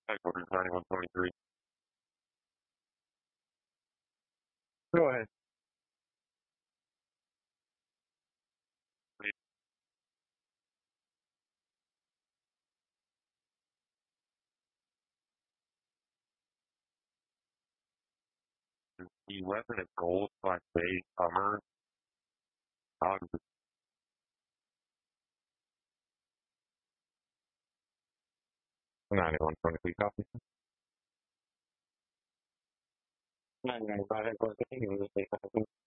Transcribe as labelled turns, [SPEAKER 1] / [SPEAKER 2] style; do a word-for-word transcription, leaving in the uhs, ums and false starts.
[SPEAKER 1] Headquarters ninety-one twenty-three.
[SPEAKER 2] Go ahead.
[SPEAKER 1] eleven at Gold Class A Summer. Um, ninety-one twenty-three copy. ninety-nine headquarters.